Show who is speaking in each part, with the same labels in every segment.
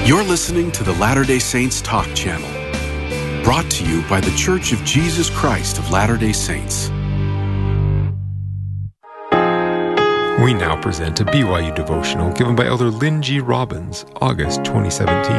Speaker 1: You're listening to the Latter-day Saints Talk Channel, brought to you by the Church of Jesus Christ of Latter-day Saints.
Speaker 2: We now present a BYU devotional given by Elder Lynn G. Robbins, August 2017.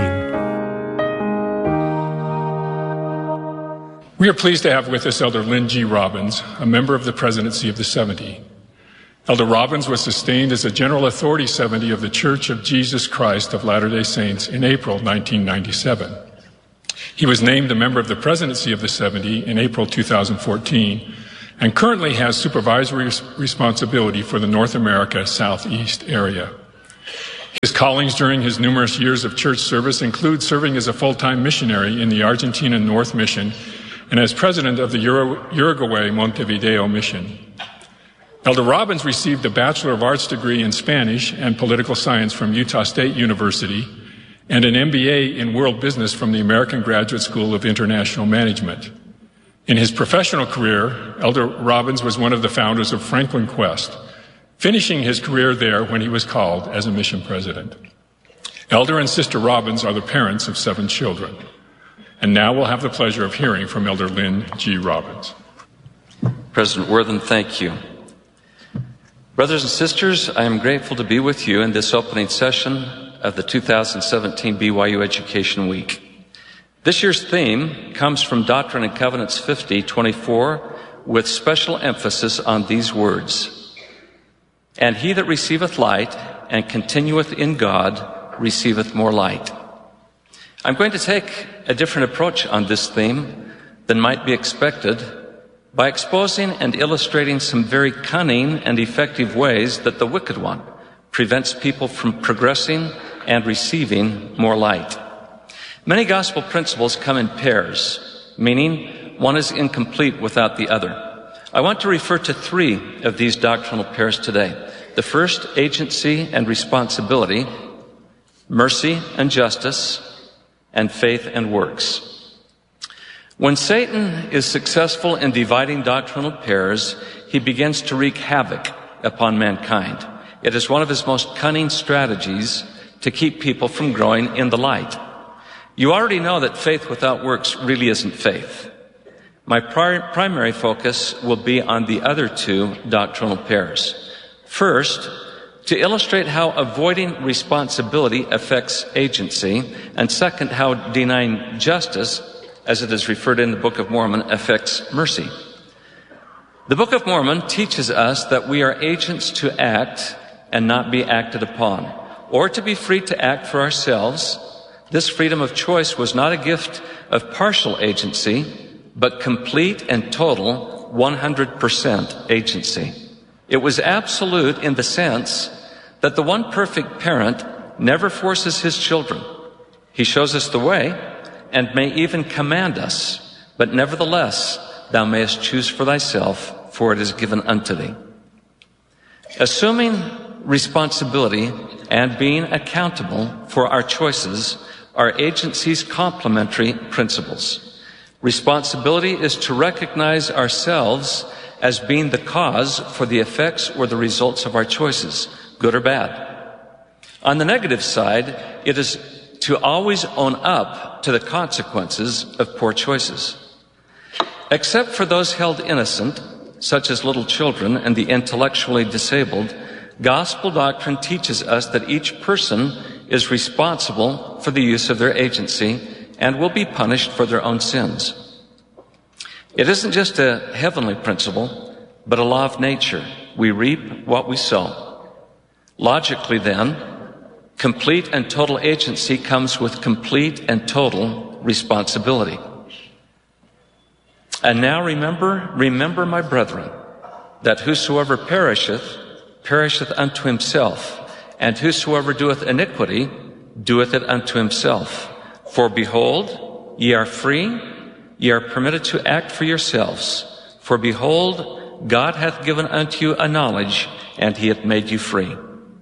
Speaker 3: We are pleased to have with us Elder Lynn G. Robbins, a member of the Presidency of the 70. Elder Robbins was sustained as a General Authority 70 of the Church of Jesus Christ of Latter-day Saints in April 1997. He was named a member of the Presidency of the 70 in April 2014 and currently has supervisory responsibility for the North America Southeast area. His callings during his numerous years of church service include serving as a full-time missionary in the Argentina North Mission and as president of the Uruguay Montevideo Mission. Elder Robbins received a Bachelor of Arts degree in Spanish and Political Science from Utah State University and an MBA in World Business from the American Graduate School of International Management. In his professional career, Elder Robbins was one of the founders of Franklin Quest, finishing his career there when he was called as a mission president. Elder and Sister Robbins are the parents of 7 children. And now we'll have the pleasure of hearing from Elder Lynn G. Robbins.
Speaker 4: President Worthen, thank you. Brothers and sisters, I am grateful to be with you in this opening session of the 2017 BYU Education Week. This year's theme comes from Doctrine and Covenants 50:24, with special emphasis on these words: "And he that receiveth light and continueth in God receiveth more light." I'm going to take a different approach on this theme than might be expected by exposing and illustrating some very cunning and effective ways that the wicked one prevents people from progressing and receiving more light. Many gospel principles come in pairs, meaning one is incomplete without the other. I want to refer to 3 of these doctrinal pairs today. The first, agency and responsibility, mercy and justice, and faith and works. When Satan is successful in dividing doctrinal pairs, he begins to wreak havoc upon mankind. It is one of his most cunning strategies to keep people from growing in the light. You already know that faith without works really isn't faith. My primary focus will be on the other 2 doctrinal pairs. First, to illustrate how avoiding responsibility affects agency, and second, how denying justice, as it is referred in the Book of Mormon, affects mercy. The Book of Mormon teaches us that we are agents to act and not be acted upon, or to be free to act for ourselves. This freedom of choice was not a gift of partial agency, but complete and total 100% agency. It was absolute in the sense that the one perfect parent never forces his children. He shows us the way and may even command us, but nevertheless, thou mayest choose for thyself, for it is given unto thee. Assuming responsibility and being accountable for our choices are agency's complementary principles. Responsibility is to recognize ourselves as being the cause for the effects or the results of our choices, good or bad. On the negative side, it is to always own up to the consequences of poor choices. Except for those held innocent, such as little children and the intellectually disabled, gospel doctrine teaches us that each person is responsible for the use of their agency and will be punished for their own sins. It isn't just a heavenly principle, but a law of nature. We reap what we sow. Logically, then, complete and total agency comes with complete and total responsibility. And now remember, my brethren, that whosoever perisheth, perisheth unto himself, and whosoever doeth iniquity, doeth it unto himself. For behold, ye are free, ye are permitted to act for yourselves. For behold, God hath given unto you a knowledge, and he hath made you free.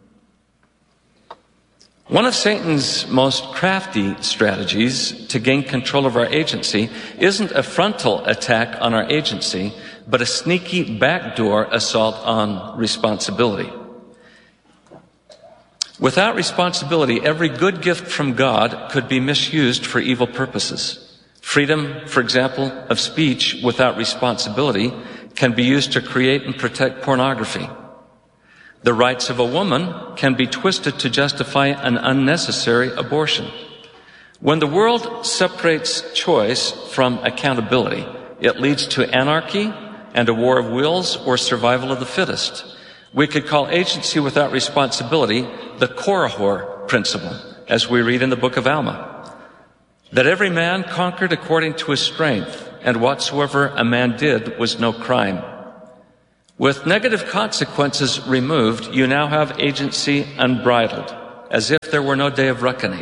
Speaker 4: One of Satan's most crafty strategies to gain control of our agency isn't a frontal attack on our agency, but a sneaky backdoor assault on responsibility. Without responsibility, every good gift from God could be misused for evil purposes. Freedom, for example, of speech without responsibility can be used to create and protect pornography. The rights of a woman can be twisted to justify an unnecessary abortion. When the world separates choice from accountability, it leads to anarchy and a war of wills or survival of the fittest. We could call agency without responsibility the Korihor principle, as we read in the book of Alma. That every man conquered according to his strength, and whatsoever a man did was no crime. With negative consequences removed, you now have agency unbridled, as if there were no day of reckoning.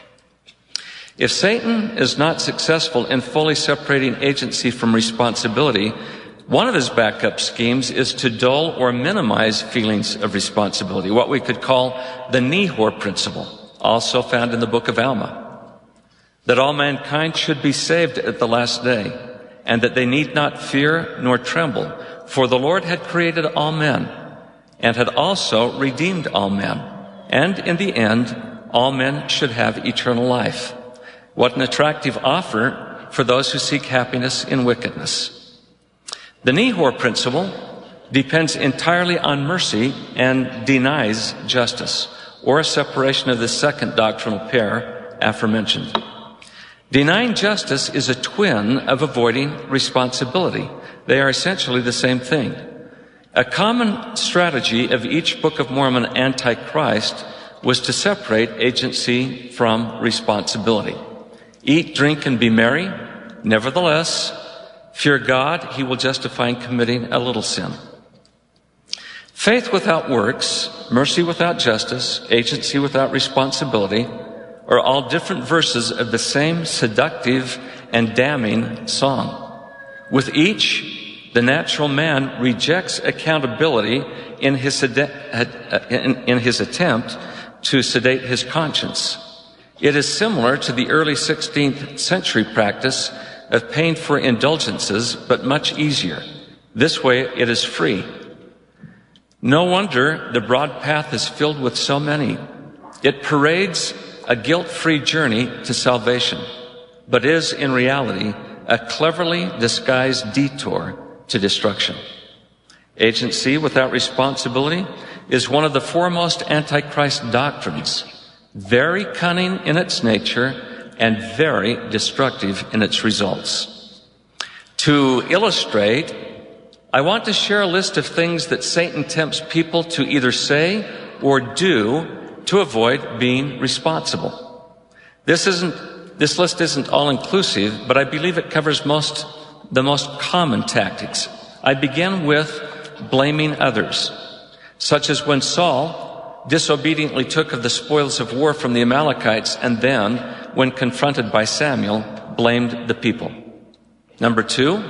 Speaker 4: If Satan is not successful in fully separating agency from responsibility, one of his backup schemes is to dull or minimize feelings of responsibility, what we could call the Nehor principle, also found in the book of Alma. That all mankind should be saved at the last day, and that they need not fear nor tremble, for the Lord had created all men, and had also redeemed all men, and in the end, all men should have eternal life. What an attractive offer for those who seek happiness in wickedness. The Nehor principle depends entirely on mercy and denies justice, or a separation of the second doctrinal pair aforementioned. Denying justice is a twin of avoiding responsibility. They are essentially the same thing. A common strategy of each Book of Mormon Antichrist was to separate agency from responsibility. Eat, drink, and be merry. Nevertheless, fear God, he will justify in committing a little sin. Faith without works, mercy without justice, agency without responsibility are all different verses of the same seductive and damning song. With each, the natural man rejects accountability in his attempt to sedate his conscience. It is similar to the early 16th century practice of paying for indulgences, but much easier. This way it is free. No wonder the broad path is filled with so many. It parades a guilt-free journey to salvation, but is in reality a cleverly disguised detour to destruction. Agency without responsibility is one of the foremost Antichrist doctrines, very cunning in its nature and very destructive in its results. To illustrate, I want to share a list of things that Satan tempts people to either say or do to avoid being responsible. This list isn't all-inclusive, but I believe it covers the most common tactics. I begin with blaming others, such as when Saul disobediently took of the spoils of war from the Amalekites and then, when confronted by Samuel, blamed the people. Number 2,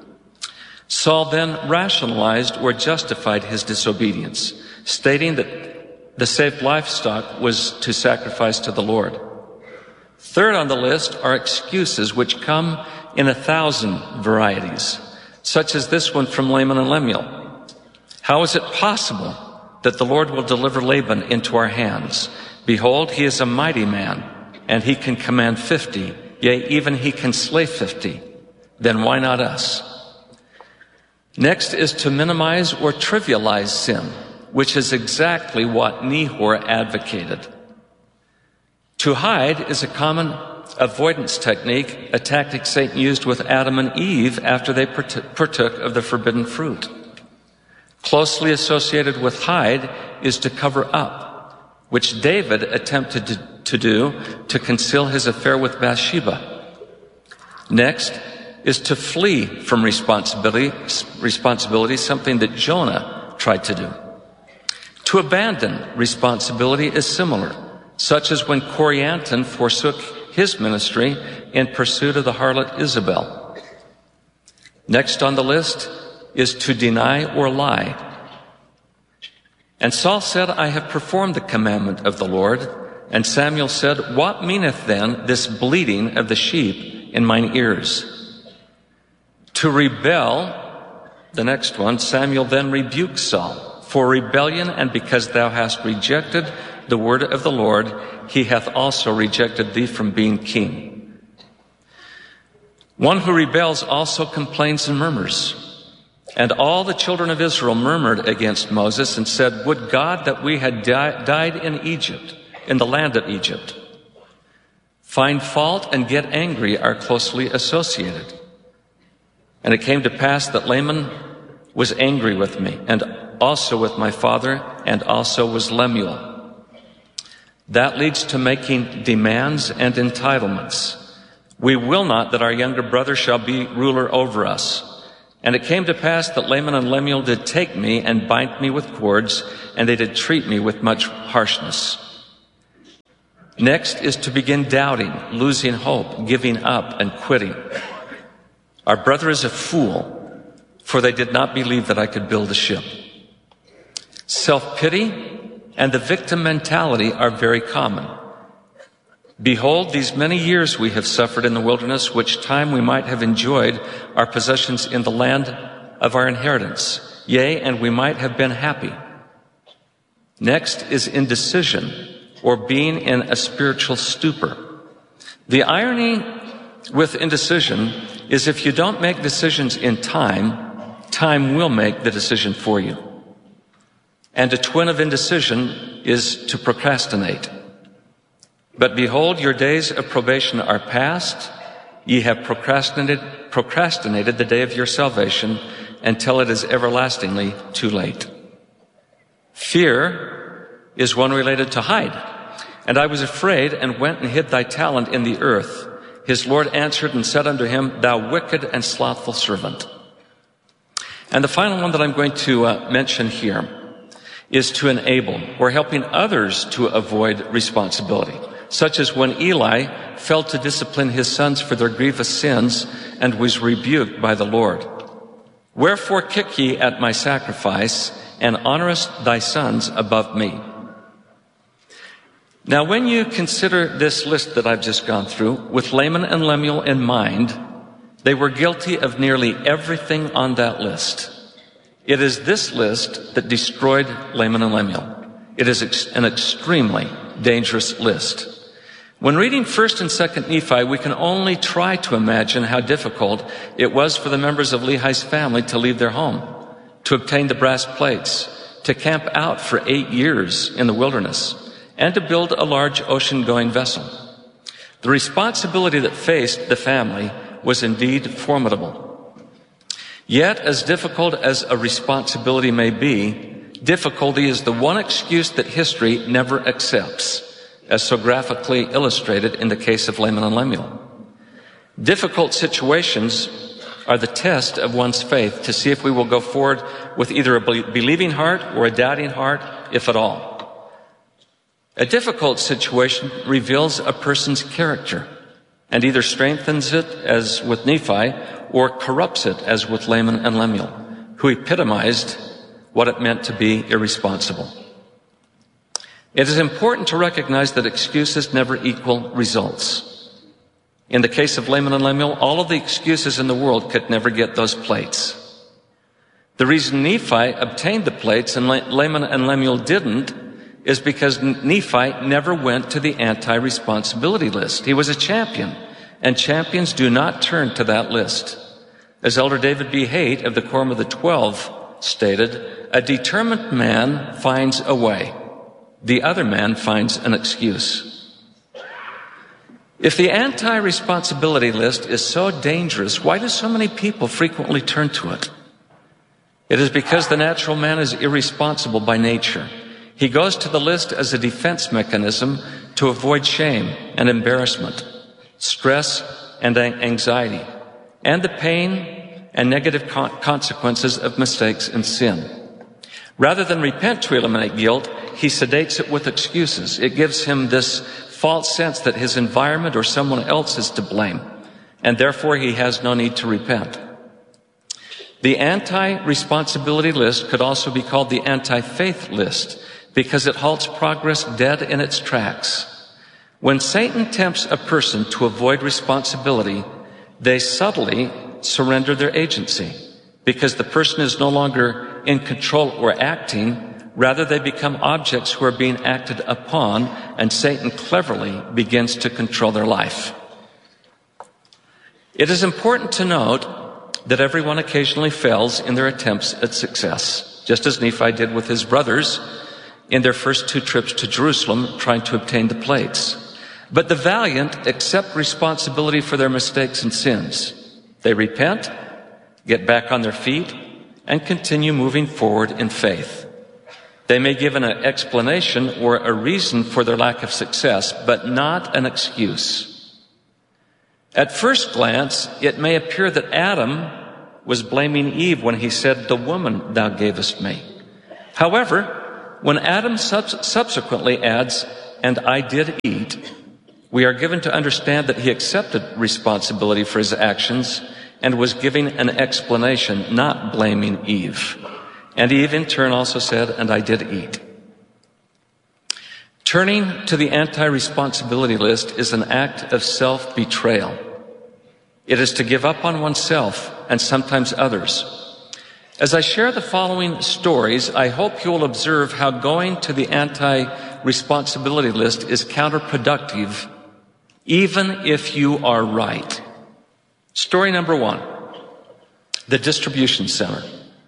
Speaker 4: Saul then rationalized or justified his disobedience, stating that the saved livestock was to sacrifice to the Lord. Third on the list are excuses which come in 1,000 varieties, such as this one from Laman and Lemuel. How is it possible that the Lord will deliver Laban into our hands? Behold, he is a mighty man, and he can command 50, yea, even he can slay 50. Then why not us? Next is to minimize or trivialize sin, which is exactly what Nehor advocated. To hide is a common avoidance technique, a tactic Satan used with Adam and Eve after they partook of the forbidden fruit. Closely associated with hide is to cover up, which David attempted to do to conceal his affair with Bathsheba. Next is to flee from responsibility, something that Jonah tried to do. To abandon responsibility is similar, such as when Corianton forsook his ministry in pursuit of the harlot Isabel. Next on the list is to deny or lie. And Saul said, I have performed the commandment of the Lord. And Samuel said, what meaneth then this bleating of the sheep in mine ears? To rebel, the next one, Samuel then rebuked Saul for rebellion and because thou hast rejected the word of the Lord, he hath also rejected thee from being king. One who rebels also complains and murmurs. And all the children of Israel murmured against Moses and said, would God that we had died in Egypt, in the land of Egypt. Find fault and get angry are closely associated. And it came to pass that Laman was angry with me, and also with my father, and also was Lemuel. That leads to making demands and entitlements. We will not that our younger brother shall be ruler over us. And it came to pass that Laman and Lemuel did take me and bind me with cords, and they did treat me with much harshness. Next is to begin doubting, losing hope, giving up, and quitting. Our brother is a fool, for they did not believe that I could build a ship. Self-pity and the victim mentality are very common. Behold, these many years we have suffered in the wilderness, which time we might have enjoyed our possessions in the land of our inheritance. Yea, and we might have been happy. Next is indecision, or being in a spiritual stupor. The irony with indecision is if you don't make decisions in time, time will make the decision for you. And a twin of indecision is to procrastinate. But behold, your days of probation are past. Ye have procrastinated the day of your salvation until it is everlastingly too late. Fear is one related to hide. And I was afraid and went and hid thy talent in the earth. His Lord answered and said unto him, thou wicked and slothful servant. And the final one that I'm going to mention here is to enable, or helping others to avoid responsibility, such as when Eli failed to discipline his sons for their grievous sins and was rebuked by the Lord. Wherefore kick ye at my sacrifice, and honorest thy sons above me. Now, when you consider this list that I've just gone through, with Laman and Lemuel in mind, they were guilty of nearly everything on that list. It is this list that destroyed Laman and Lemuel. It is an extremely dangerous list. When reading 1st and 2nd Nephi, we can only try to imagine how difficult it was for the members of Lehi's family to leave their home, to obtain the brass plates, to camp out for 8 years in the wilderness, and to build a large ocean-going vessel. The responsibility that faced the family was indeed formidable. Yet, as difficult as a responsibility may be, difficulty is the one excuse that history never accepts, as so graphically illustrated in the case of Laman and Lemuel. Difficult situations are the test of one's faith to see if we will go forward with either a believing heart or a doubting heart, if at all. A difficult situation reveals a person's character and either strengthens it, as with Nephi, or corrupts it, as with Laman and Lemuel, who epitomized what it meant to be irresponsible. It is important to recognize that excuses never equal results. In the case of Laman and Lemuel, all of the excuses in the world could never get those plates. The reason Nephi obtained the plates and Laman and Lemuel didn't is because Nephi never went to the anti-responsibility list. He was a champion, and champions do not turn to that list. As Elder David B. Haight of the Quorum of the 12 stated, a determined man finds a way. The other man finds an excuse. If the anti-responsibility list is so dangerous, why do so many people frequently turn to it? It is because the natural man is irresponsible by nature. He goes to the list as a defense mechanism to avoid shame and embarrassment, stress and anxiety, and the pain and negative consequences of mistakes and sin. Rather than repent to eliminate guilt, he sedates it with excuses. It gives him this false sense that his environment or someone else is to blame, and therefore he has no need to repent. The anti-responsibility list could also be called the anti-faith list, because it halts progress dead in its tracks. When Satan tempts a person to avoid responsibility, they subtly surrender their agency, because the person is no longer in control or acting, Rather, they become objects who are being acted upon, and Satan cleverly begins to control their life. It is important to note that everyone occasionally fails in their attempts at success, just as Nephi did with his brothers in their first 2 trips to Jerusalem trying to obtain the plates. But the valiant accept responsibility for their mistakes and sins. They repent, get back on their feet, and continue moving forward in faith. They may give an explanation or a reason for their lack of success, but not an excuse. At first glance, it may appear that Adam was blaming Eve when he said, "The woman thou gavest me." However, when Adam subsequently adds, "and I did eat," we are given to understand that he accepted responsibility for his actions and was giving an explanation, not blaming Eve. And Eve in turn also said, "and I did eat." Turning to the anti-responsibility list is an act of self-betrayal. It is to give up on oneself and sometimes others. As I share the following stories, I hope you will observe how going to the anti-responsibility list is counterproductive, even if you are right. Story number 1, the distribution center.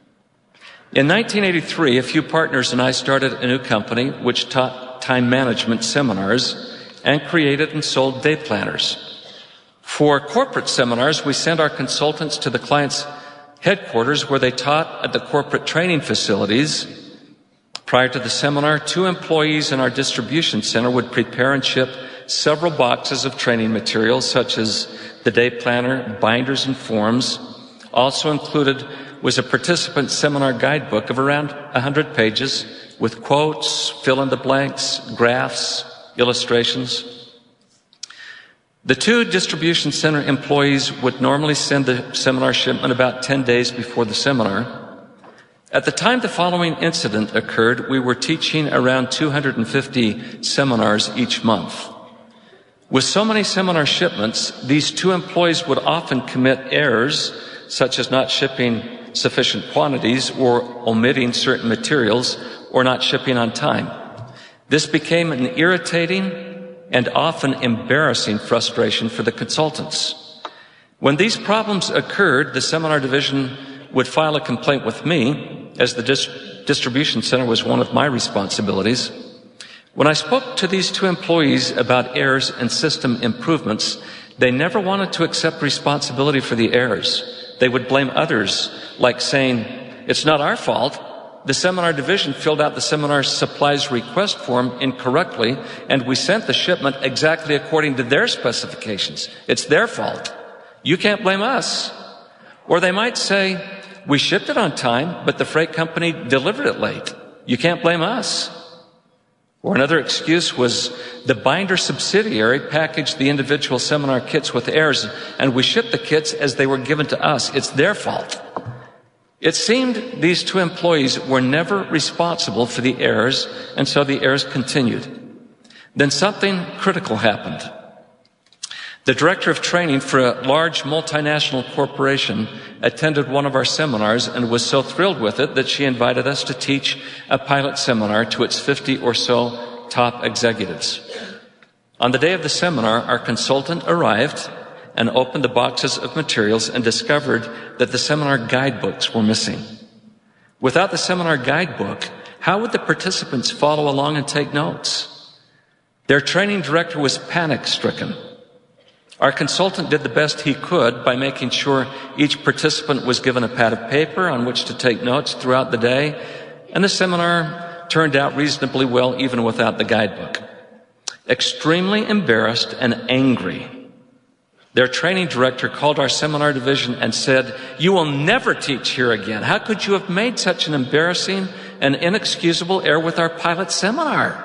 Speaker 4: In 1983, a few partners and I started a new company which taught time management seminars and created and sold day planners. For corporate seminars, we sent our consultants to the client's headquarters where they taught at the corporate training facilities. Prior to the seminar, 2 employees in our distribution center would prepare and ship several boxes of training materials such as the day planner, binders, and forms. Also included was a participant seminar guidebook of around 100 pages with quotes, fill-in-the-blanks, graphs, illustrations. The 2 distribution center employees would normally send the seminar shipment about 10 days before the seminar. At the time the following incident occurred, we were teaching around 250 seminars each month. With so many seminar shipments, these 2 employees would often commit errors, such as not shipping sufficient quantities or omitting certain materials or not shipping on time. This became an irritating and often embarrassing frustration for the consultants. When these problems occurred, the seminar division would file a complaint with me, as the distribution center was one of my responsibilities. When I spoke to these 2 employees about errors and system improvements, they never wanted to accept responsibility for the errors. They would blame others, like saying, "It's not our fault. The seminar division filled out the seminar supplies request form incorrectly, and we sent the shipment exactly according to their specifications. It's their fault. You can't blame us." Or they might say, "We shipped it on time, but the freight company delivered it late. You can't blame us." Or another excuse was the binder subsidiary packaged the individual seminar kits with errors, and we shipped the kits as they were given to us. It's their fault. It seemed these 2 employees were never responsible for the errors, and so the errors continued. Then something critical happened. The director of training for a large multinational corporation attended one of our seminars and was so thrilled with it that she invited us to teach a pilot seminar to its 50 or so top executives. On the day of the seminar, our consultant arrived and opened the boxes of materials and discovered that the seminar guidebooks were missing. Without the seminar guidebook, how would the participants follow along and take notes? Their training director was panic-stricken. Our consultant did the best he could by making sure each participant was given a pad of paper on which to take notes throughout the day, and the seminar turned out reasonably well even without the guidebook. Extremely embarrassed and angry, their training director called our seminar division and said, "You will never teach here again. How could you have made such an embarrassing and inexcusable error with our pilot seminar?"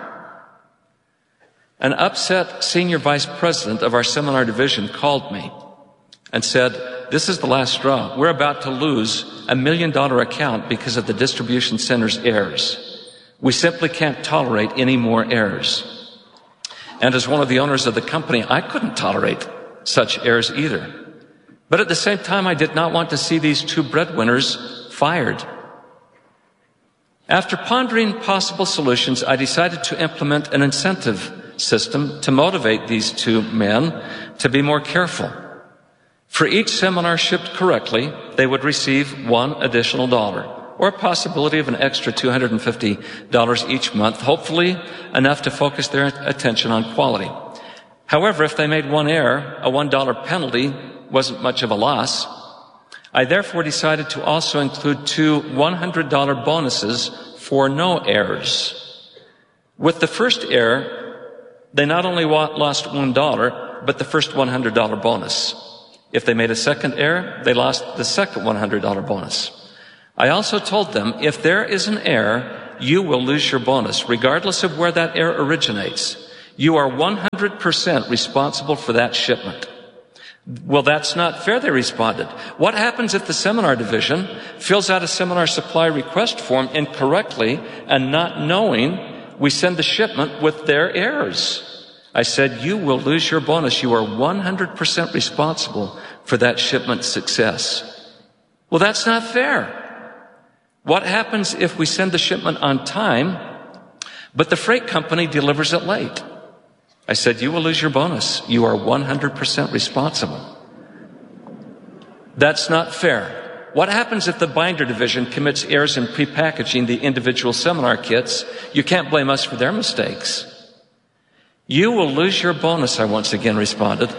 Speaker 4: An upset senior vice president of our seminar division called me and said, "This is the last straw. We're about to lose $1 million account because of the distribution center's errors. We simply can't tolerate any more errors." And as one of the owners of the company, I couldn't tolerate such errors either. But at the same time, I did not want to see these 2 breadwinners fired. After pondering possible solutions, I decided to implement an incentive system to motivate these two men to be more careful. For each seminar shipped correctly, they would receive $1 additional, or a possibility of an extra $250 each month, hopefully enough to focus their attention on quality. However, if they made one error, a $1 penalty wasn't much of a loss. I therefore decided to also include two $100 bonuses for no errors. With the first error, they not only lost $1, but the first $100 bonus. If they made a second error, they lost the second $100 bonus. I also told them, if there is an error, you will lose your bonus, regardless of where that error originates. You are 100% responsible for that shipment. Well, that's not fair, they responded. What happens if the seminar division fills out a seminar supply request form incorrectly and not knowing we send the shipment with their errors? I said, you will lose your bonus. You are 100% responsible for that shipment's success. Well, that's not fair. What happens if we send the shipment on time, but the freight company delivers it late? I said, you will lose your bonus. You are 100% responsible. That's not fair. What happens if the binder division commits errors in prepackaging the individual seminar kits? You can't blame us for their mistakes. You will lose your bonus, I once again responded.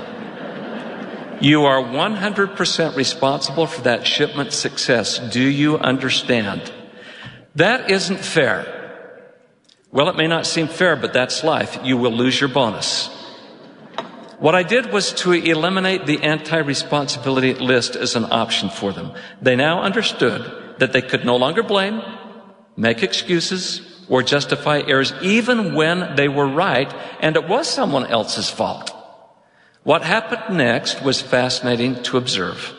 Speaker 4: You are 100% responsible for that shipment's success. Do you understand? That isn't fair. Well, it may not seem fair, but that's life. You will lose your bonus. What I did was to eliminate the anti-responsibility list as an option for them. They now understood that they could no longer blame, make excuses, or justify errors even when they were right and it was someone else's fault. What happened next was fascinating to observe.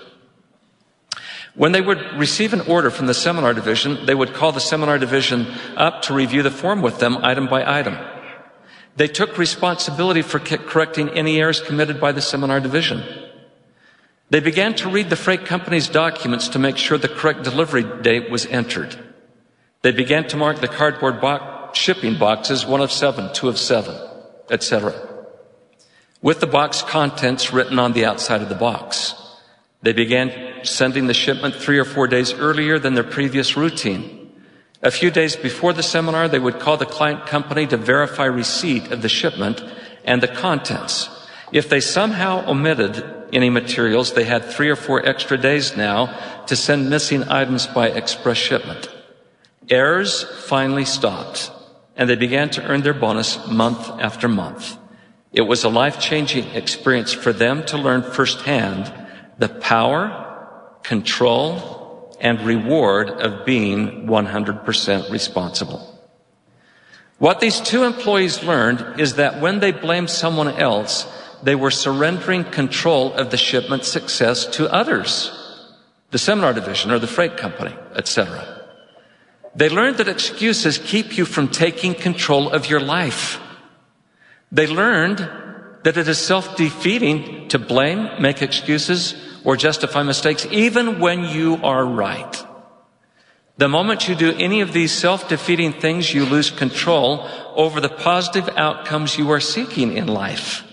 Speaker 4: When they would receive an order from the seminar division, they would call the seminar division up to review the form with them item by item. They took responsibility for correcting any errors committed by the seminar division. They began to read the freight company's documents to make sure the correct delivery date was entered. They began to mark the cardboard shipping boxes 1 of 7, 2 of 7, etc., with the box contents written on the outside of the box. They began sending the shipment 3 or 4 days earlier than their previous routine. A few days before the seminar, they would call the client company to verify receipt of the shipment and the contents. If they somehow omitted any materials, they had 3 or 4 extra days now to send missing items by express shipment. Errors finally stopped, and they began to earn their bonus month after month. It was a life-changing experience for them to learn firsthand the power, control, and reward of being 100% responsible. What these two employees learned is that when they blamed someone else, they were surrendering control of the shipment success to others, the seminar division or the freight company, etc. They learned that excuses keep you from taking control of your life. They learned that it is self-defeating to blame, make excuses, or justify mistakes, even when you are right. The moment you do any of these self-defeating things, you lose control over the positive outcomes you are seeking in life.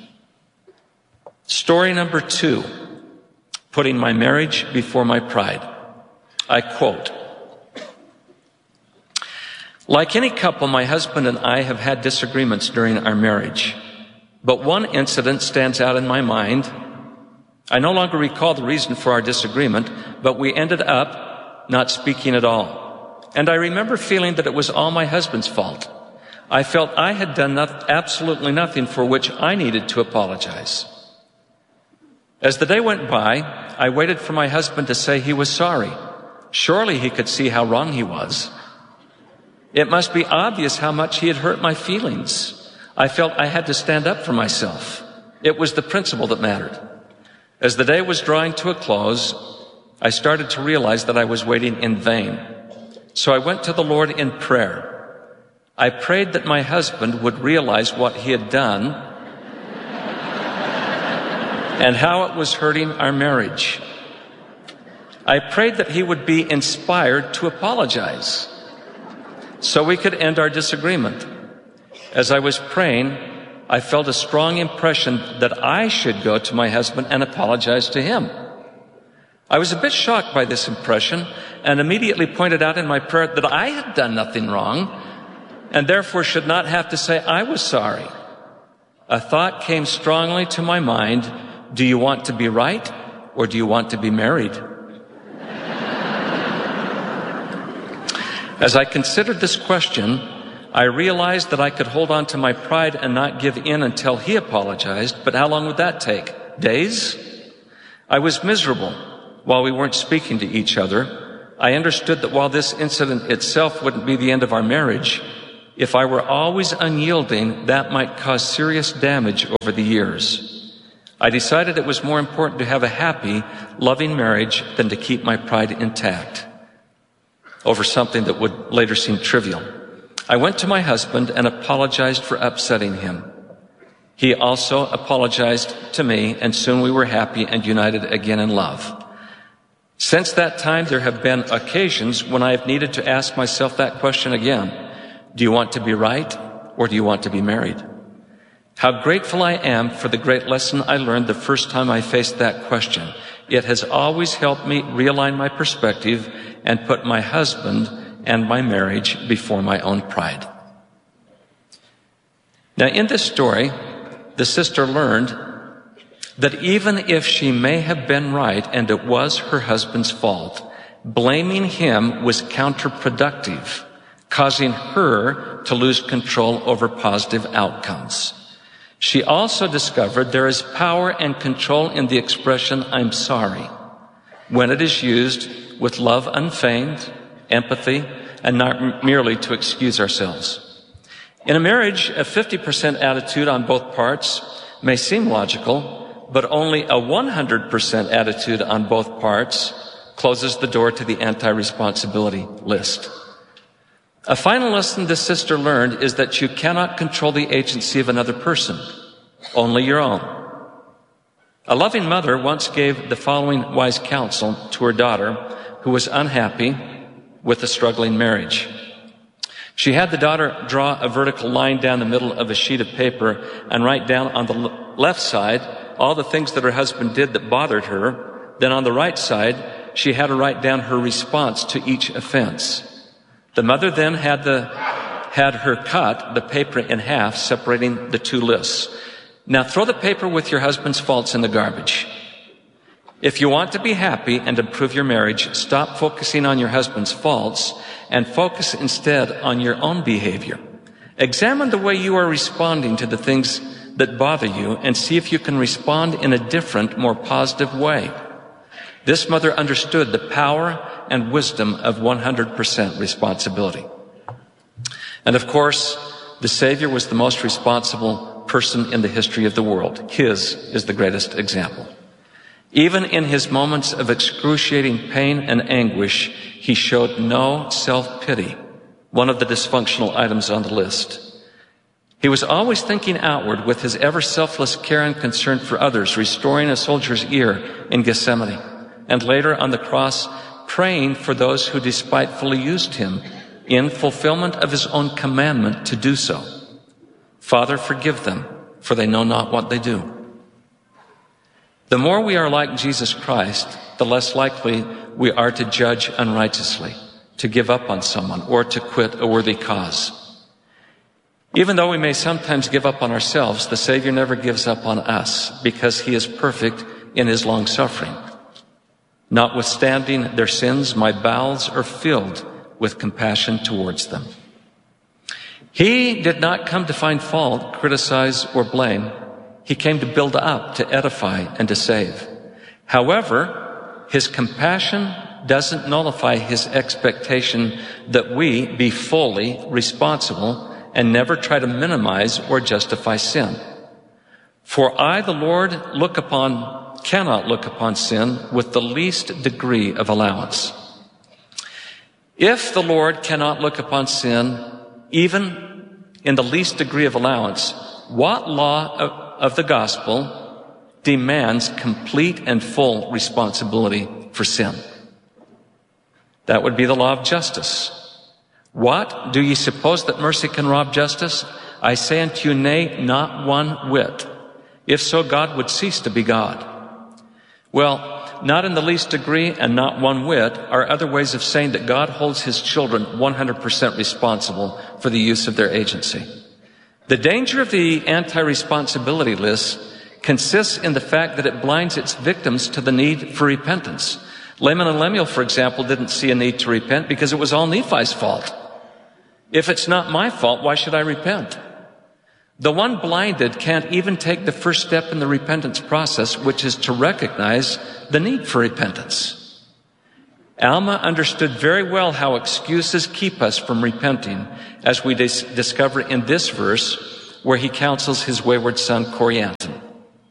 Speaker 4: Story number 2, putting my marriage before my pride. I quote, "Like any couple, my husband and I have had disagreements during our marriage. But one incident stands out in my mind. I no longer recall the reason for our disagreement, but we ended up not speaking at all. And I remember feeling that it was all my husband's fault. I felt I had done absolutely nothing for which I needed to apologize. As the day went by, I waited for my husband to say he was sorry. Surely he could see how wrong he was. It must be obvious how much he had hurt my feelings. I felt I had to stand up for myself. It was the principle that mattered. As the day was drawing to a close, I started to realize that I was waiting in vain. So I went to the Lord in prayer. I prayed that my husband would realize what he had done and how it was hurting our marriage. I prayed that he would be inspired to apologize. so we could end our disagreement. As I was praying, I felt a strong impression that I should go to my husband and apologize to him. I was a bit shocked by this impression and immediately pointed out in my prayer that I had done nothing wrong and therefore should not have to say I was sorry. A thought came strongly to my mind: do you want to be right or do you want to be married? As I considered this question, I realized that I could hold on to my pride and not give in until he apologized, but how long would that take? Days? I was miserable while we weren't speaking to each other. I understood that while this incident itself wouldn't be the end of our marriage, if I were always unyielding, that might cause serious damage over the years. I decided it was more important to have a happy, loving marriage than to keep my pride intact over something that would later seem trivial. I went to my husband and apologized for upsetting him. He also apologized to me, and soon we were happy and united again in love. Since that time, there have been occasions when I have needed to ask myself that question again. Do you want to be right or do you want to be married? How grateful I am for the great lesson I learned the first time I faced that question. It has always helped me realign my perspective and put my husband and my marriage before my own pride. Now, in this story, the sister learned that even if she may have been right and it was her husband's fault, blaming him was counterproductive, causing her to lose control over positive outcomes. She also discovered there is power and control in the expression, "I'm sorry," when it is used with love unfeigned, empathy, and not merely to excuse ourselves. In a marriage, a 50% attitude on both parts may seem logical, but only a 100% attitude on both parts closes the door to the anti-responsibility list. A final lesson this sister learned is that you cannot control the agency of another person, only your own. A loving mother once gave the following wise counsel to her daughter who was unhappy with a struggling marriage. She had the daughter draw a vertical line down the middle of a sheet of paper and write down on the left side all the things that her husband did that bothered her. Then on the right side, she had her write down her response to each offense. The mother then had her cut the paper in half, separating the two lists. Now throw the paper with your husband's faults in the garbage. If you want to be happy and improve your marriage, stop focusing on your husband's faults and focus instead on your own behavior. Examine the way you are responding to the things that bother you and see if you can respond in a different, more positive way. This mother understood the power and wisdom of 100% responsibility. And of course, the Savior was the most responsible person in the history of the world. His is the greatest example. Even in his moments of excruciating pain and anguish, he showed no self-pity, one of the dysfunctional items on the list. He was always thinking outward with his ever-selfless care and concern for others, restoring a soldier's ear in Gethsemane, and later on the cross, praying for those who despitefully used him in fulfillment of his own commandment to do so. Father, forgive them, for they know not what they do. The more we are like Jesus Christ, the less likely we are to judge unrighteously, to give up on someone, or to quit a worthy cause. Even though we may sometimes give up on ourselves, the Savior never gives up on us because he is perfect in his long suffering. Notwithstanding their sins, my bowels are filled with compassion towards them. He did not come to find fault, criticize, or blame. He came to build up, to edify, and to save. However, his compassion doesn't nullify his expectation that we be fully responsible and never try to minimize or justify sin. For I, the Lord, cannot look upon sin with the least degree of allowance. If the Lord cannot look upon sin, even in the least degree of allowance, what law of the gospel demands complete and full responsibility for sin? That would be the law of justice. What? Do ye suppose that mercy can rob justice? I say unto you, nay, not one whit. If so, God would cease to be God. Well, not in the least degree and not one whit are other ways of saying that God holds his children 100% responsible for the use of their agency. The danger of the anti-responsibility list consists in the fact that it blinds its victims to the need for repentance. Laman and Lemuel, for example, didn't see a need to repent because it was all Nephi's fault. If it's not my fault, why should I repent? The one blinded can't even take the first step in the repentance process, which is to recognize the need for repentance. Alma understood very well how excuses keep us from repenting, as we discover in this verse where he counsels his wayward son Corianton.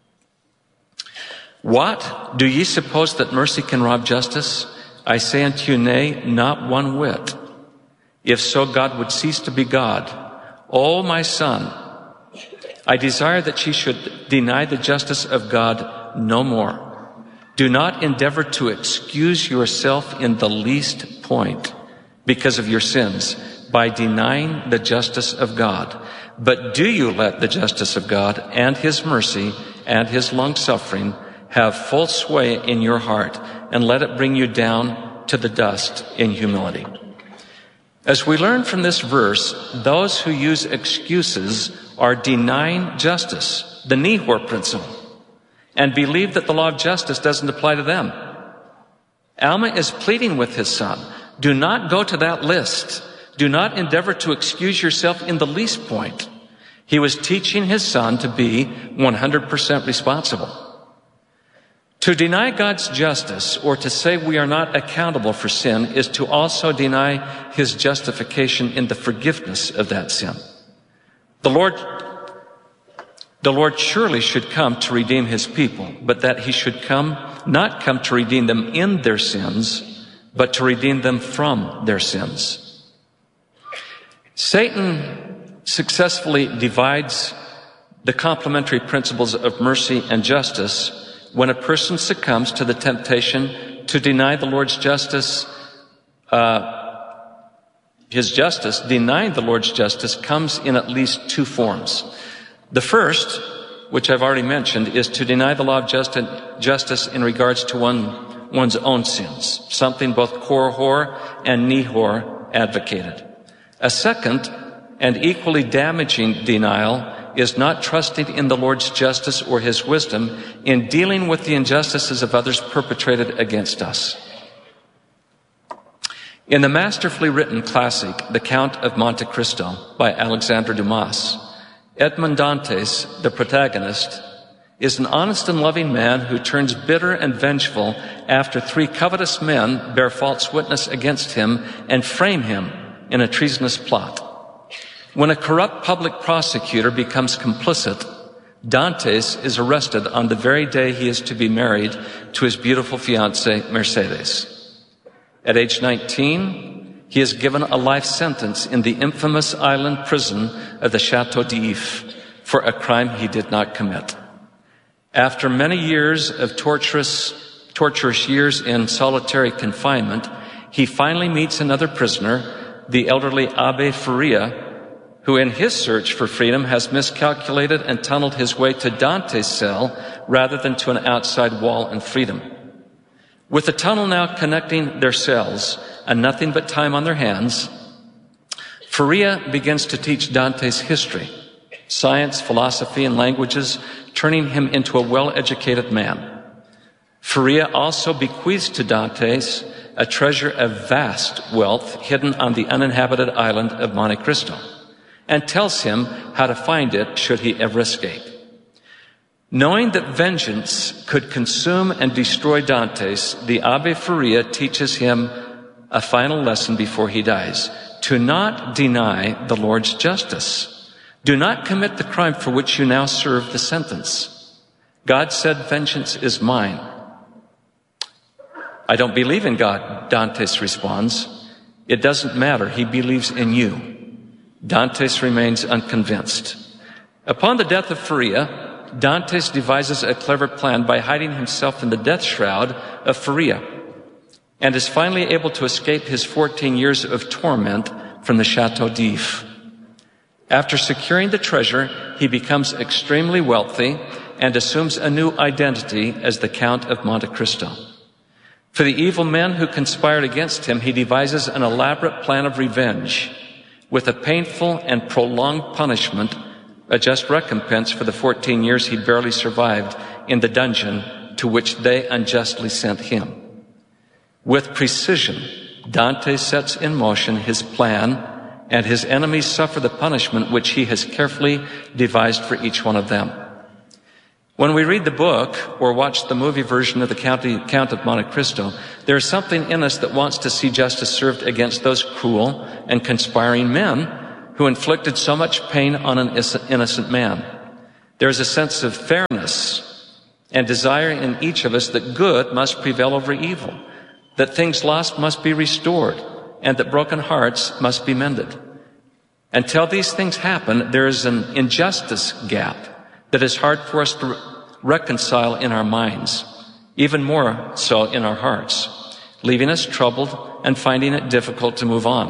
Speaker 4: What? Do ye suppose that mercy can rob justice? I say unto you, nay, not one whit. If so, God would cease to be God. O my son, I desire that ye should deny the justice of God no more. Do not endeavor to excuse yourself in the least point because of your sins by denying the justice of God. But do you let the justice of God and his mercy and his long-suffering have full sway in your heart, and let it bring you down to the dust in humility. As we learn from this verse, those who use excuses are denying justice, the Nehor principle, and believe that the law of justice doesn't apply to them. Alma is pleading with his son, do not go to that list. Do not endeavor to excuse yourself in the least point. He was teaching his son to be 100% responsible. To deny God's justice, or to say we are not accountable for sin, is to also deny his justification in the forgiveness of that sin. The Lord surely should come to redeem his people, but that he should not come to redeem them in their sins, but to redeem them from their sins. Satan successfully divides the complementary principles of mercy and justice when a person succumbs to the temptation to deny the Lord's justice. His justice, denying the Lord's justice, comes in at least two forms. The first, which I've already mentioned, is to deny the law of justice in regards to one's own sins, something both Korihor and Nehor advocated. A second and equally damaging denial is not trusting in the Lord's justice or his wisdom in dealing with the injustices of others perpetrated against us. In the masterfully written classic, The Count of Monte Cristo by Alexandre Dumas, Edmond Dantes, the protagonist, is an honest and loving man who turns bitter and vengeful after three covetous men bear false witness against him and frame him in a treasonous plot. When a corrupt public prosecutor becomes complicit, Dantes is arrested on the very day he is to be married to his beautiful fiancée, Mercedes. At age 19, he is given a life sentence in the infamous island prison of the Chateau d'If for a crime he did not commit. After many years of torturous years in solitary confinement, he finally meets another prisoner, the elderly Abbe Faria, who in his search for freedom has miscalculated and tunneled his way to Dante's cell rather than to an outside wall and freedom. With the tunnel now connecting their cells and nothing but time on their hands, Faria begins to teach Dante's history, science, philosophy, and languages, turning him into a well-educated man. Faria also bequeaths to Dantes a treasure of vast wealth hidden on the uninhabited island of Monte Cristo, and tells him how to find it should he ever escape. Knowing that vengeance could consume and destroy Dantes, the Abbe Faria teaches him a final lesson before he dies: to not deny the Lord's justice. Do not commit the crime for which you now serve the sentence. God said, "Vengeance is mine." I don't believe in God, Dantes responds. It doesn't matter, he believes in you. Dantes remains unconvinced. Upon the death of Faria, Dantes devises a clever plan by hiding himself in the death shroud of Faria, and is finally able to escape his 14 years of torment from the Chateau d'If. After securing the treasure, he becomes extremely wealthy and assumes a new identity as the Count of Monte Cristo. For the evil men who conspired against him, he devises an elaborate plan of revenge with a painful and prolonged punishment, a just recompense for the 14 years he barely survived in the dungeon to which they unjustly sent him. With precision, Dante sets in motion his plan, and his enemies suffer the punishment which he has carefully devised for each one of them. When we read the book or watch the movie version of the Count of Monte Cristo, there is something in us that wants to see justice served against those cruel and conspiring men who inflicted so much pain on an innocent man. There is a sense of fairness and desire in each of us that good must prevail over evil, that things lost must be restored, and that broken hearts must be mended. Until these things happen, there is an injustice gap that is hard for us to reconcile in our minds, even more so in our hearts, leaving us troubled and finding it difficult to move on.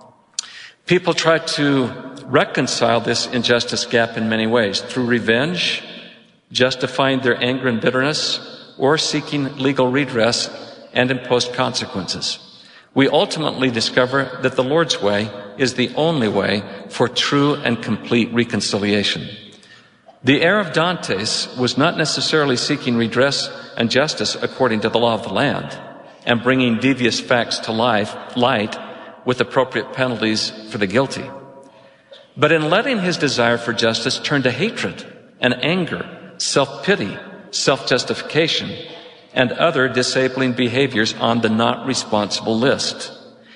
Speaker 4: People try to reconcile this injustice gap in many ways, through revenge, justifying their anger and bitterness, or seeking legal redress and imposed consequences. We ultimately discover that the Lord's way is the only way for true and complete reconciliation. The heir of Dantes was not necessarily seeking redress and justice according to the law of the land and bringing devious facts to light with appropriate penalties for the guilty, but in letting his desire for justice turn to hatred and anger, self-pity, self-justification, and other disabling behaviors on the not responsible list.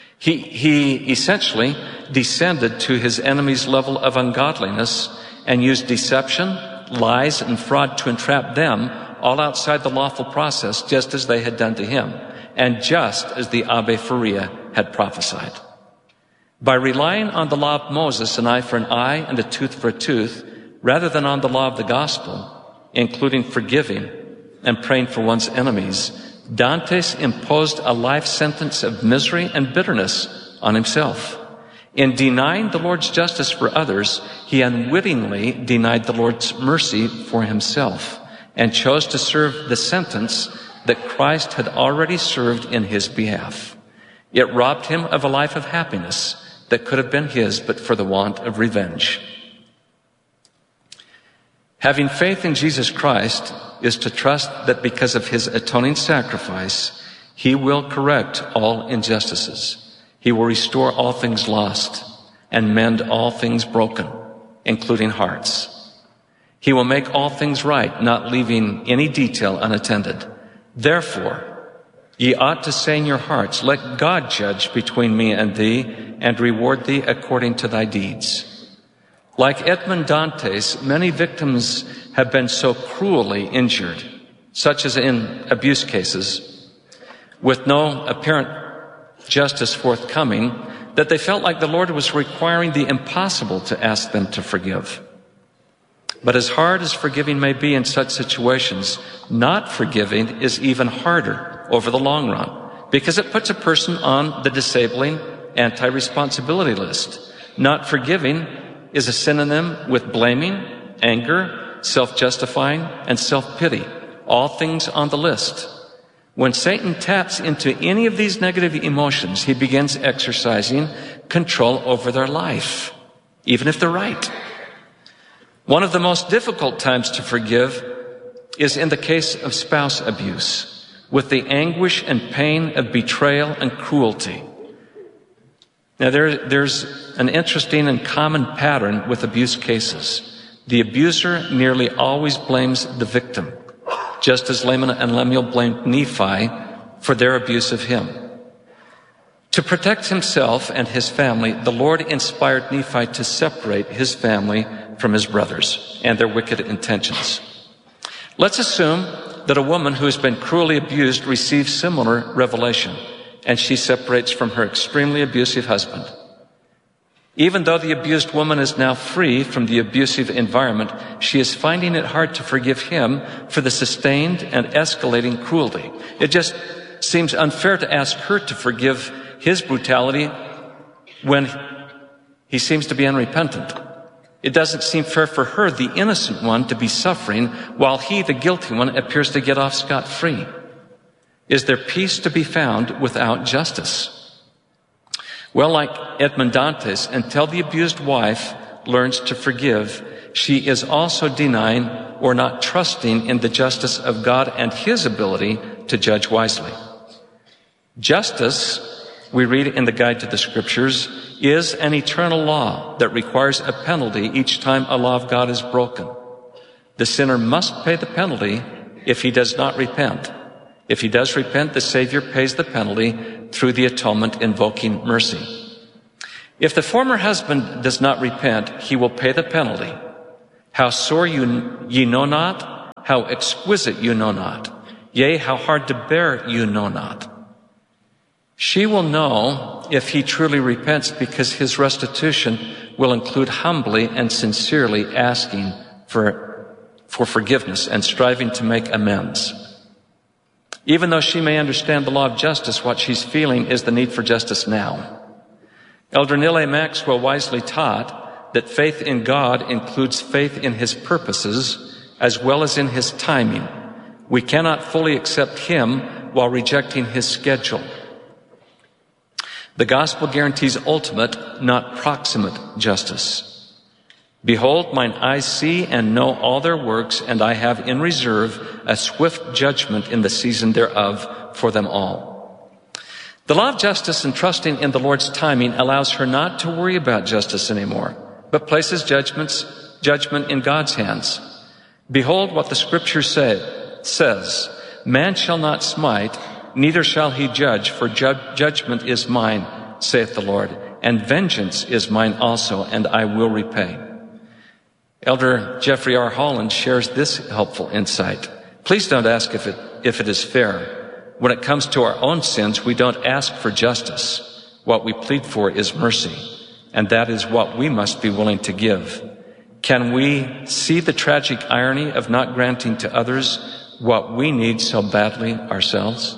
Speaker 4: He essentially descended to his enemy's level of ungodliness and used deception, lies, and fraud to entrap them, all outside the lawful process, just as they had done to him, and just as the Abbe Faria had prophesied. By relying on the law of Moses, an eye for an eye and a tooth for a tooth, rather than on the law of the gospel, including forgiving and praying for one's enemies, Dantes imposed a life sentence of misery and bitterness on himself. In denying the Lord's justice for others, he unwittingly denied the Lord's mercy for himself and chose to serve the sentence that Christ had already served in his behalf. It robbed him of a life of happiness that could have been his but for the want of revenge. Having faith in Jesus Christ is to trust that because of his atoning sacrifice, he will correct all injustices. He will restore all things lost and mend all things broken, including hearts. He will make all things right, not leaving any detail unattended. Therefore, ye ought to say in your hearts, let God judge between me and thee, and reward thee according to thy deeds. Like Edmond Dantes, many victims have been so cruelly injured, such as in abuse cases, with no apparent justice forthcoming, that they felt like the Lord was requiring the impossible to ask them to forgive. But as hard as forgiving may be in such situations, not forgiving is even harder over the long run, because it puts a person on the disabling anti-responsibility list. Not forgiving is a synonym with blaming, anger, self-justifying, and self-pity, all things on the list. When Satan taps into any of these negative emotions, he begins exercising control over their life, even if they're right. One of the most difficult times to forgive is in the case of spouse abuse, with the anguish and pain of betrayal and cruelty. Now, there's an interesting and common pattern with abuse cases. The abuser nearly always blames the victim, just as Laman and Lemuel blamed Nephi for their abuse of him. To protect himself and his family, the Lord inspired Nephi to separate his family from his brothers and their wicked intentions. Let's assume that a woman who has been cruelly abused receives similar revelation, and she separates from her extremely abusive husband. Even though the abused woman is now free from the abusive environment, she is finding it hard to forgive him for the sustained and escalating cruelty. It just seems unfair to ask her to forgive his brutality when He seems to be unrepentant. It doesn't seem fair for her, the innocent one, to be suffering while he, the guilty one, appears to get off scot-free. Is there peace to be found without justice? Well, like Edmond Dantes, until the abused wife learns to forgive, she is also denying or not trusting in the justice of God and his ability to judge wisely. Justice, we read in the Guide to the Scriptures, is an eternal law that requires a penalty each time a law of God is broken. The sinner must pay the penalty if he does not repent. If he does repent, the Savior pays the penalty through the atonement invoking mercy. If the former husband does not repent, he will pay the penalty. How sore ye know not, how exquisite you know not, yea, how hard to bear you know not. She will know if he truly repents because his restitution will include humbly and sincerely asking for forgiveness and striving to make amends. Even though she may understand the law of justice, what she's feeling is the need for justice now. Elder Neal A. Maxwell wisely taught that faith in God includes faith in his purposes as well as in his timing. We cannot fully accept him while rejecting his schedule. The gospel guarantees ultimate, not proximate justice. Behold, mine eyes see and know all their works, and I have in reserve a swift judgment in the season thereof for them all. The law of justice and trusting in the Lord's timing allows her not to worry about justice anymore, but places judgment in God's hands. Behold what the Scripture says, man shall not smite, neither shall he judge, for judgment is mine, saith the Lord, and vengeance is mine also, and I will repay. Elder Jeffrey R. Holland shares this helpful insight. Please don't ask if it is fair. When it comes to our own sins, we don't ask for justice. What we plead for is mercy, and that is what we must be willing to give. Can we see the tragic irony of not granting to others what we need so badly ourselves?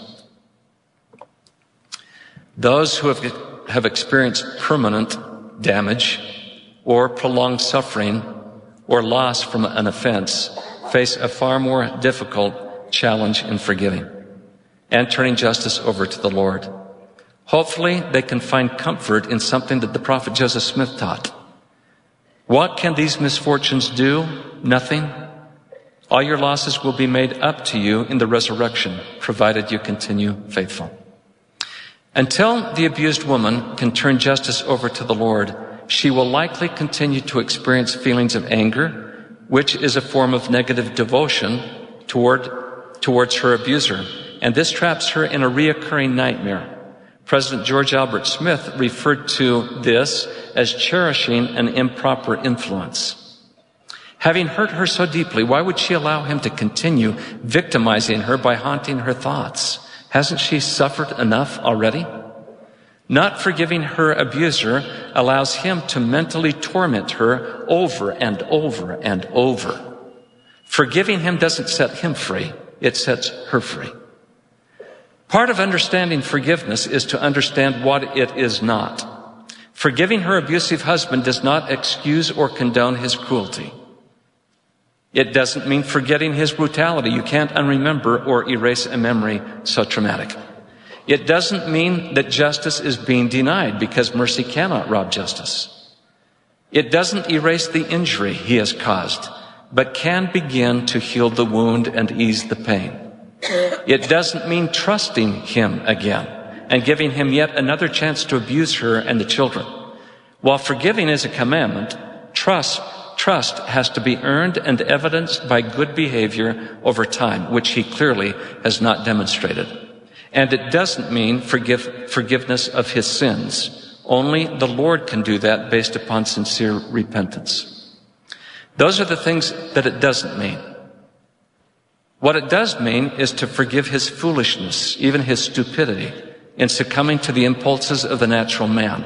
Speaker 4: Those who have experienced permanent damage or prolonged suffering or loss from an offense face a far more difficult challenge in forgiving and turning justice over to the Lord. Hopefully, they can find comfort in something that the prophet Joseph Smith taught. What can these misfortunes do? Nothing. All your losses will be made up to you in the resurrection, provided you continue faithful. Until the abused woman can turn justice over to the Lord, she will likely continue to experience feelings of anger, which is a form of negative devotion towards her abuser. And this traps her in a reoccurring nightmare. President George Albert Smith referred to this as cherishing an improper influence. Having hurt her so deeply, why would she allow him to continue victimizing her by haunting her thoughts? Hasn't she suffered enough already? Not forgiving her abuser allows him to mentally torment her over and over and over. Forgiving him doesn't set him free, it sets her free. Part of understanding forgiveness is to understand what it is not. Forgiving her abusive husband does not excuse or condone his cruelty. It doesn't mean forgetting his brutality. You can't unremember or erase a memory so traumatic. It doesn't mean that justice is being denied, because mercy cannot rob justice. It doesn't erase the injury he has caused, but can begin to heal the wound and ease the pain. It doesn't mean trusting him again and giving him yet another chance to abuse her and the children. While forgiving is a commandment, trust has to be earned and evidenced by good behavior over time, which he clearly has not demonstrated. And it doesn't mean forgiveness of his sins. Only the Lord can do that based upon sincere repentance. Those are the things that it doesn't mean. What it does mean is to forgive his foolishness, even his stupidity, in succumbing to the impulses of the natural man,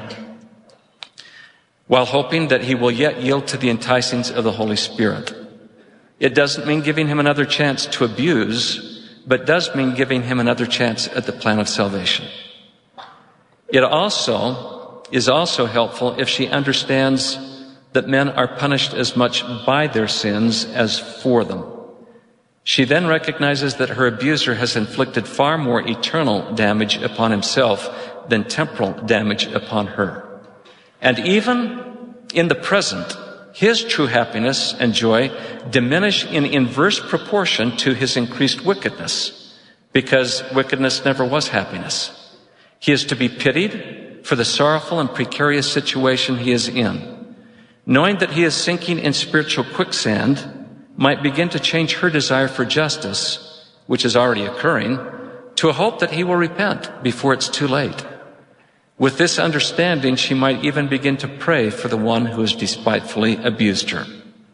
Speaker 4: while hoping that he will yet yield to the enticings of the Holy Spirit. It doesn't mean giving him another chance to abuse, but does mean giving him another chance at the plan of salvation. It also is also helpful if she understands that men are punished as much by their sins as for them. She then recognizes that her abuser has inflicted far more eternal damage upon himself than temporal damage upon her. And even in the present, his true happiness and joy diminish in inverse proportion to his increased wickedness, because wickedness never was happiness. He is to be pitied for the sorrowful and precarious situation he is in. Knowing that he is sinking in spiritual quicksand might begin to change her desire for justice, which is already occurring, to a hope that he will repent before it's too late. With this understanding, she might even begin to pray for the one who has despitefully abused her.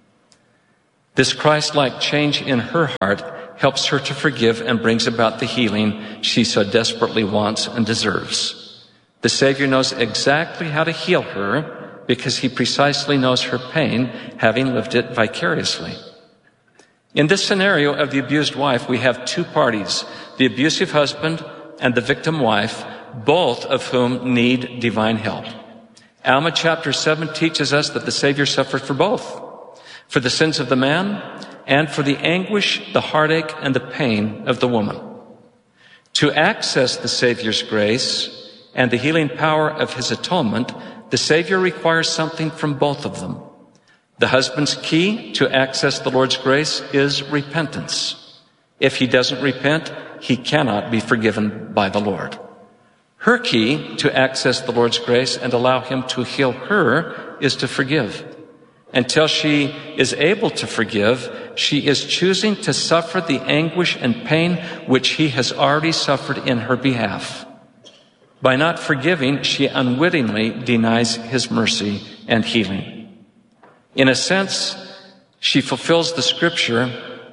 Speaker 4: This Christ-like change in her heart helps her to forgive and brings about the healing she so desperately wants and deserves. The Savior knows exactly how to heal her because he precisely knows her pain, having lived it vicariously. In this scenario of the abused wife, we have two parties, the abusive husband and the victim wife, both of whom need divine help. Alma chapter 7 teaches us that the Savior suffered for both, for the sins of the man and for the anguish, the heartache, and the pain of the woman. To access the Savior's grace and the healing power of his atonement, the Savior requires something from both of them. The husband's key to access the Lord's grace is repentance. If he doesn't repent, he cannot be forgiven by the Lord. Her key to access the Lord's grace and allow him to heal her is to forgive. Until she is able to forgive, she is choosing to suffer the anguish and pain which he has already suffered in her behalf. By not forgiving, she unwittingly denies his mercy and healing. In a sense, she fulfills the scripture,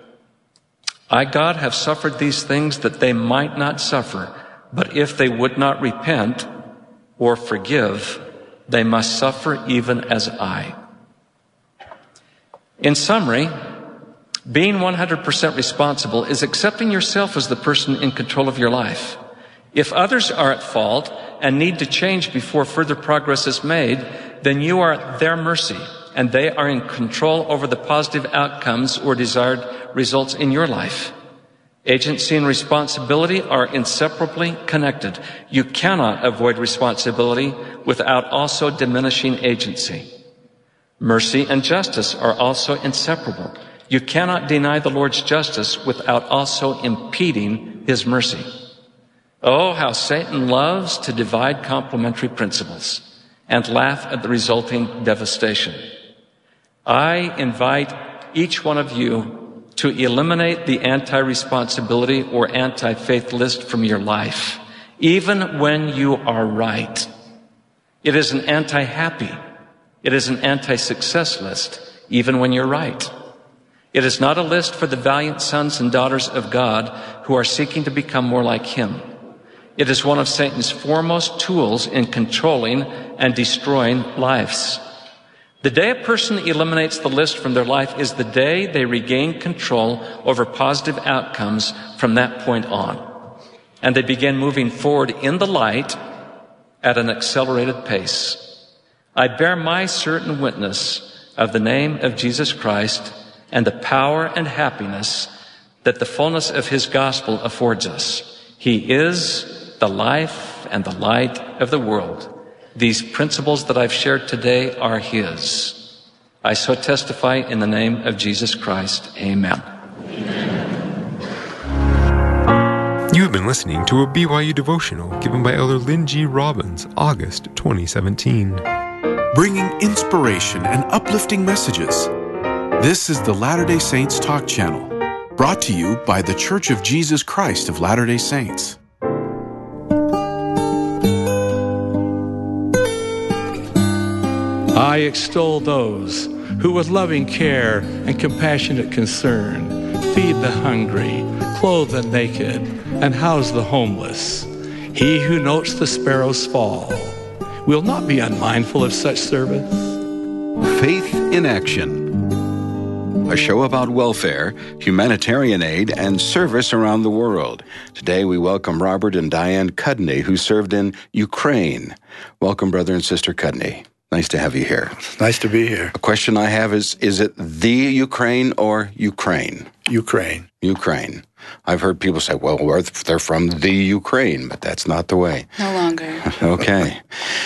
Speaker 4: I, God, have suffered these things that they might not suffer, but if they would not repent or forgive, they must suffer even as I. In summary, being 100% responsible is accepting yourself as the person in control of your life. If others are at fault and need to change before further progress is made, then you are at their mercy, and they are in control over the positive outcomes or desired results in your life. Agency and responsibility are inseparably connected. You cannot avoid responsibility without also diminishing agency. Mercy and justice are also inseparable. You cannot deny the Lord's justice without also impeding his mercy. Oh, how Satan loves to divide complementary principles and laugh at the resulting devastation. I invite each one of you to eliminate the anti-responsibility or anti-faith list from your life, even when you are right. It is an anti-happy, it is an anti-success list, even when you're right. It is not a list for the valiant sons and daughters of God who are seeking to become more like him. It is one of Satan's foremost tools in controlling and destroying lives. The day a person eliminates the list from their life is the day they regain control over positive outcomes from that point on. And they begin moving forward in the light at an accelerated pace. I bear my certain witness of the name of Jesus Christ and the power and happiness that the fullness of his gospel affords us. He is the life and the light of the world. These principles that I've shared today are his. I so testify in the name of Jesus Christ. Amen.
Speaker 2: You have been listening to a BYU devotional given by Elder Lynn G. Robbins, August 2017.
Speaker 1: Bringing inspiration and uplifting messages. This is the Latter-day Saints Talk Channel, brought to you by the Church of Jesus Christ of Latter-day Saints.
Speaker 5: I extol those who with loving care and compassionate concern feed the hungry, clothe the naked, and house the homeless. He who notes the sparrow's fall will not be unmindful of such service.
Speaker 6: Faith in Action. a show about welfare, humanitarian aid, and service around the world. Today we welcome Robert and Diane Cudney, who served in Ukraine. Welcome, brother and sister Cudney. Nice to have you here.
Speaker 7: Nice to be here.
Speaker 6: A question I have is it the Ukraine or Ukraine?
Speaker 7: Ukraine.
Speaker 6: Ukraine. I've heard people say, well, they're from the Ukraine, but that's not the way.
Speaker 8: No longer.
Speaker 6: Okay.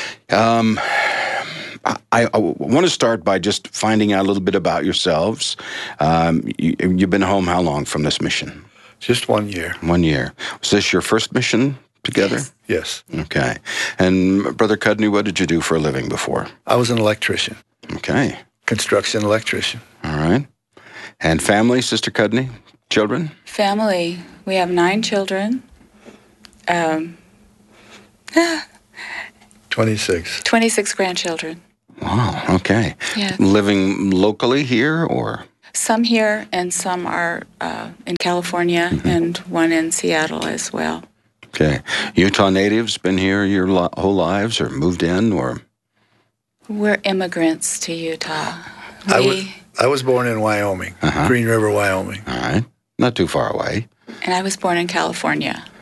Speaker 6: I want to start by just finding out a little bit about yourselves. You've been home how long from this mission?
Speaker 7: Just 1 year.
Speaker 6: 1 year. Was this your first mission together?
Speaker 7: Yes.
Speaker 6: Okay. And Brother Cudney, what did you do for a living before?
Speaker 7: I was an electrician.
Speaker 6: Okay.
Speaker 7: Construction electrician.
Speaker 6: All right. And family, Sister Cudney? Children?
Speaker 8: Family. We have 9 children.
Speaker 7: 26.
Speaker 8: 26 grandchildren.
Speaker 6: Wow, okay.
Speaker 8: Yeah.
Speaker 6: Living locally here, or?
Speaker 8: Some here and some are in California, and one in Seattle as well.
Speaker 6: Okay. Utah natives, been here your whole lives, or moved in, or?
Speaker 8: We're immigrants to Utah.
Speaker 7: I was born in Wyoming, Green River, Wyoming.
Speaker 6: All right. Not too far away.
Speaker 8: And I was born in California.